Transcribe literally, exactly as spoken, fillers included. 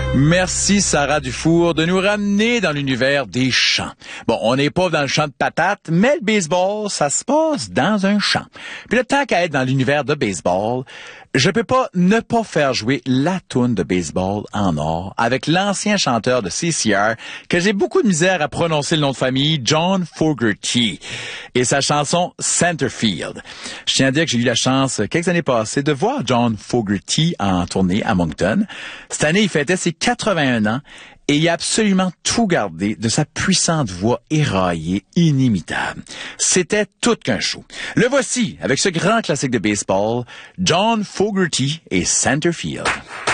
Merci Sarah Dufour de nous ramener dans l'univers des champs. Bon, on n'est pas dans le champ de patates, mais le baseball, ça se passe dans un champ. Puis le temps qu'à être dans l'univers de baseball, je peux pas ne pas faire jouer la toune de baseball en or avec l'ancien chanteur de C C R que j'ai beaucoup de misère à prononcer le nom de famille, John Fogerty, et sa chanson Centerfield. Je tiens à dire que j'ai eu la chance quelques années passées de voir John Fogerty en tournée à Moncton. Cette année, il fêtait ses quatre-vingt-un ans et il a absolument tout gardé de sa puissante voix éraillée, inimitable. C'était tout qu'un show. Le voici, avec ce grand classique de baseball, John Fogerty et Centerfield.